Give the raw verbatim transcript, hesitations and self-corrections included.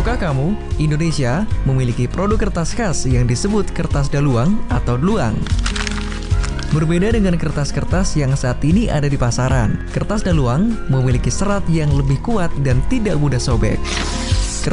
Tahukah kamu, Indonesia memiliki produk kertas khas yang disebut kertas daluang atau dluang. Berbeda dengan kertas-kertas yang saat ini ada di pasaran, kertas daluang memiliki serat yang lebih kuat dan tidak mudah sobek.